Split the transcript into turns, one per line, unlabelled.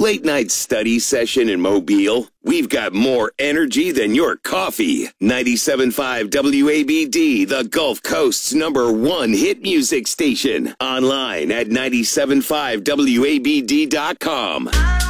Late night study session in Mobile? We've got more energy than your coffee. 97.5 WABD, the Gulf Coast's #1 hit music station. Online at 975wabd.com.